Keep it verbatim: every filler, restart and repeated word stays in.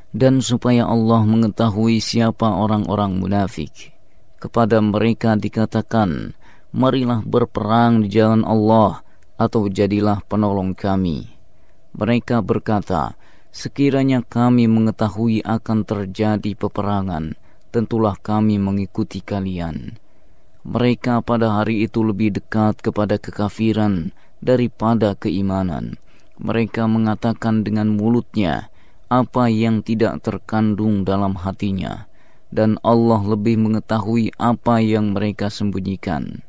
dan supaya Allah mengetahui siapa orang-orang munafik. Kepada mereka dikatakan, marilah berperang di jalan Allah, atau jadilah penolong kami. Mereka berkata, sekiranya kami mengetahui akan terjadi peperangan, tentulah kami mengikuti kalian. Mereka pada hari itu lebih dekat kepada kekafiran daripada keimanan. Mereka mengatakan dengan mulutnya apa yang tidak terkandung dalam hatinya, dan Allah lebih mengetahui apa yang mereka sembunyikan.